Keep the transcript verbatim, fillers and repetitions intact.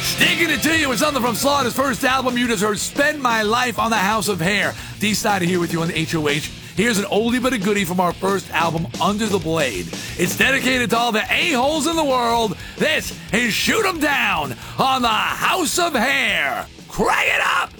Sticking it to you with something from Slaughter's first album. You just heard Spend My Life on the House of Hair. D-Side here with you on the H O H. Here's an oldie but a goodie from our first album, Under the Blade. It's dedicated to all the a-holes in the world. This is Shoot 'em Down on the House of Hair. Crank it up!